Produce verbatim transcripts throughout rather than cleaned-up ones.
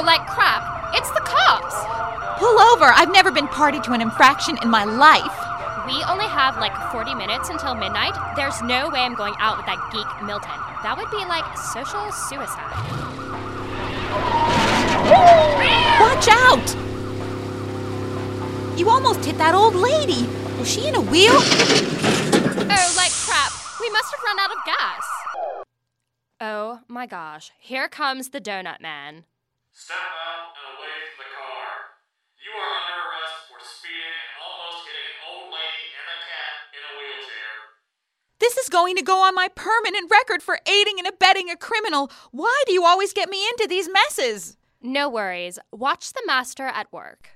like crap. It's the cops. Pull over. I've never been party to an infraction in my life. We only have like forty minutes until midnight. There's no way I'm going out with that geek Milton. That would be like social suicide. Watch out! You almost hit that old lady. Was she in a wheel? Oh, like crap. We must have run out of gas. Oh my gosh. Here comes the donut man. Step out and away from the car. You are under arrest for speeding and almost hitting an old lady and a cat in a wheelchair. This is going to go on my permanent record for aiding and abetting a criminal. Why do you always get me into these messes? No worries. Watch the master at work.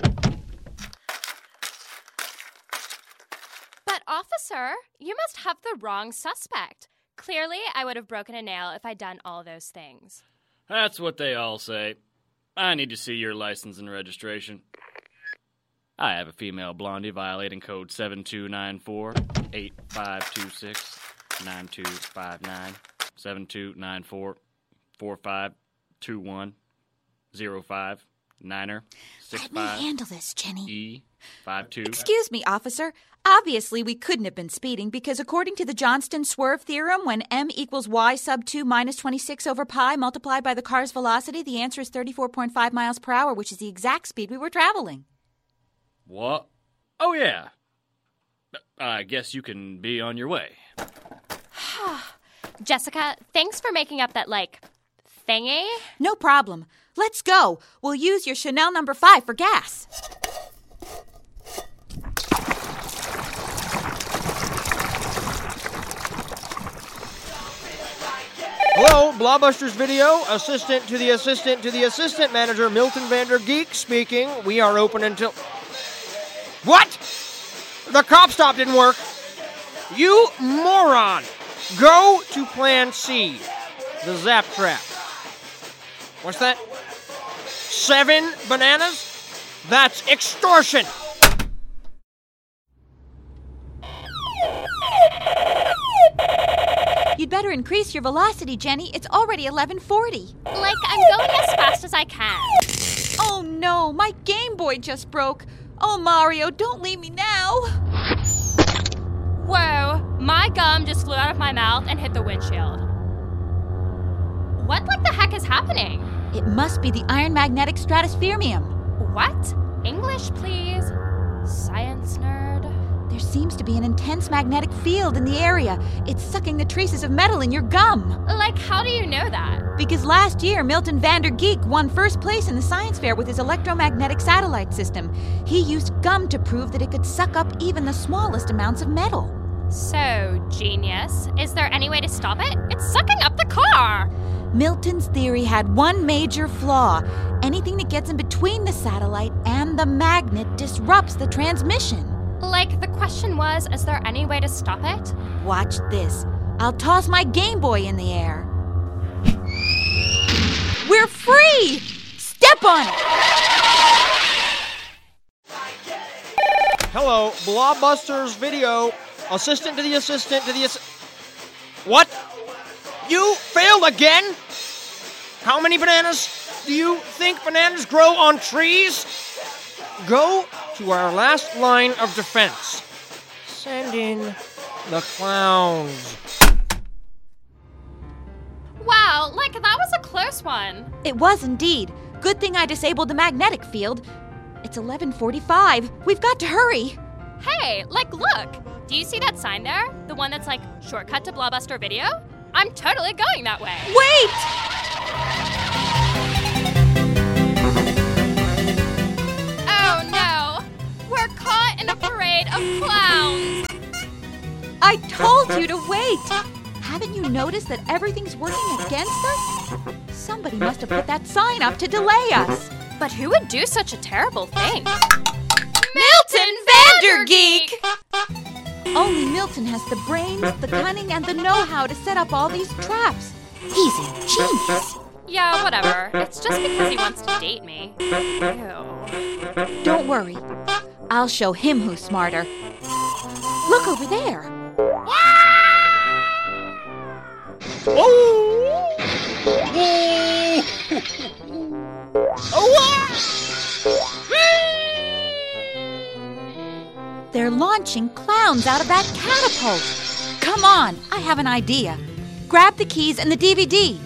But officer, you must have the wrong suspect. Clearly, I would have broken a nail if I'd done all those things. That's what they all say. I need to see your license and registration. I have a female blondie violating code seven two nine four, eight five two six, nine two five nine, seven two nine four, four five two one, zero five, niner, six Let me five, handle this, Jenny. E, five two. Excuse me, officer. Obviously, we couldn't have been speeding because according to the Johnston swerve theorem, when m equals y sub two minus twenty-six over pi multiplied by the car's velocity, the answer is thirty-four point five miles per hour, which is the exact speed we were traveling. What? Oh, yeah. I guess you can be on your way. Jessica, thanks for making up that, like, thingy. No problem. Let's go. We'll use your Chanel number five for gas. Hello, Blobusters Video, assistant to the assistant to the assistant manager, Milton Vander Geek speaking. We are open until... What? The cop stop didn't work. You moron. Go to Plan C, the Zap Trap. What's that? Seven bananas? That's extortion. You'd better increase your velocity, Jenny. It's already eleven forty. Like, I'm going as fast as I can. Oh no, my Game Boy just broke. Oh, Mario, don't leave me now. Whoa, my gum just flew out of my mouth and hit the windshield. What like the heck is happening? It must be the iron magnetic stratospherium. What? English, please. Science nerd. There seems to be an intense magnetic field in the area. It's sucking the traces of metal in your gum. Like, how do you know that? Because last year, Milton Vander Geek won first place in the science fair with his electromagnetic satellite system. He used gum to prove that it could suck up even the smallest amounts of metal. So, genius. Is there any way to stop it? It's sucking up the car! Milton's theory had one major flaw. Anything that gets in between the satellite and the magnet disrupts the transmission. Like, the question was, is there any way to stop it? Watch this. I'll toss my Game Boy in the air. We're free! Step on it! Hello, Blobusters Video, assistant to the assistant to the ass... What? You failed again? How many bananas? Do you think bananas grow on trees? Go to our last line of defense. Send in the clowns. Wow, like, that was a close one. It was indeed. Good thing I disabled the magnetic field. It's eleven forty-five. We've got to hurry. Hey, like, look. Do you see that sign there? The one that's like, shortcut to Blobbuster Video? I'm totally going that way. Wait! Oh, no. We're caught in a parade of clowns. I told you to wait. Haven't you noticed that everything's working against us? Somebody must have put that sign up to delay us. But who would do such a terrible thing? Milton Vander Geek! Only Milton has the brains, the cunning, and the know-how to set up all these traps. He's a genius. Yeah, whatever. It's just because he wants to date me. Ew. Don't worry. I'll show him who's smarter. Look over there. Whoa! Whoa! They're launching clowns out of that catapult. Come on, I have an idea. Grab the keys and the D V D.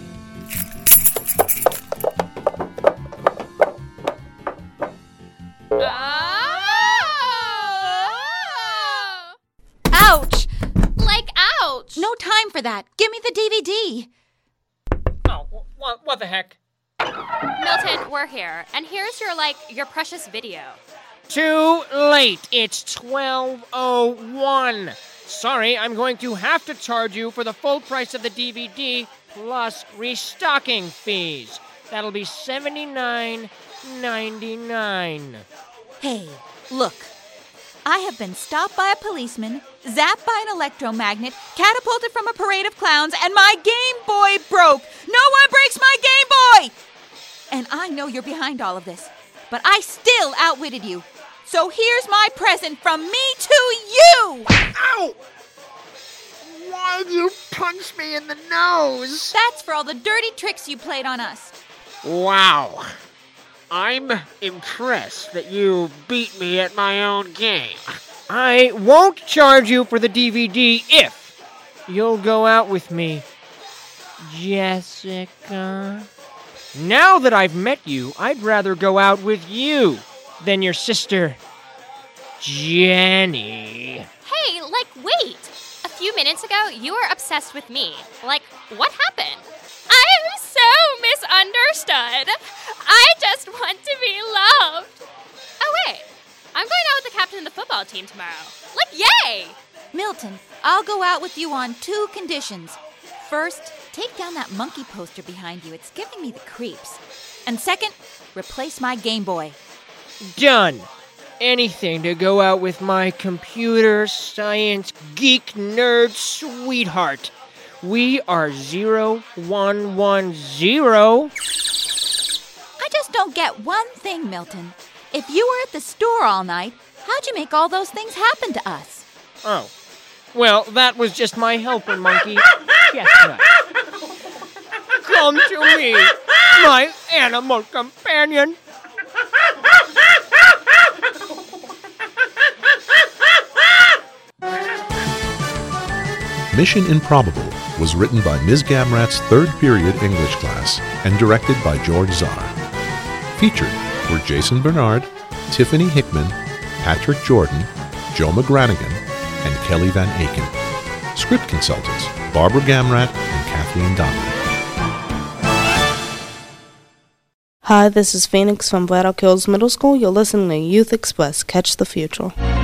Ouch! Like, ouch! No time for that. Give me the D V D. Oh, what, what the heck? Milton, we're here. And here's your, like, your precious video. Too late. It's twelve oh one. Sorry, I'm going to have to charge you for the full price of the D V D plus restocking fees. That'll be seventy-nine ninety-nine. Hey, look. I have been stopped by a policeman, zapped by an electromagnet, catapulted from a parade of clowns, and my Game Boy broke. No one breaks my Game Boy! And I know you're behind all of this, but I still outwitted you. So here's my present from me to you! Ow! Why'd you punch me in the nose? That's for all the dirty tricks you played on us. Wow. I'm impressed that you beat me at my own game. I won't charge you for the D V D if you'll go out with me, Jessica. Now that I've met you, I'd rather go out with you than your sister, Jenny. Hey, like, wait! A few minutes ago, you were obsessed with me. Like, what happened? I am so misunderstood. I just want to be loved. Oh, wait. I'm going out with the captain of the football team tomorrow. Like, yay! Milton, I'll go out with you on two conditions. First, take down that monkey poster behind you. It's giving me the creeps. And second, replace my Game Boy. Done. Anything to go out with my computer science geek nerd sweetheart. We are zero one one zero. I just don't get one thing, Milton. If you were at the store all night, how'd you make all those things happen to us? Oh. Well, that was just my helper monkey, Chestnut. Come to me, my animal companion. Mission Improbable was written by Miz Gamrat's third period English class and directed by George Czar. Featured were Jason Bernard, Tiffany Hickman, Patrick Jordan, Joe McGranigan, and Kelly Van Aken. Script consultants Barbara Gamrat and Kathleen Donnelly. Hi, this is Phoenix from Vital Kills Middle School. You're listening to Youth Express. Catch the future.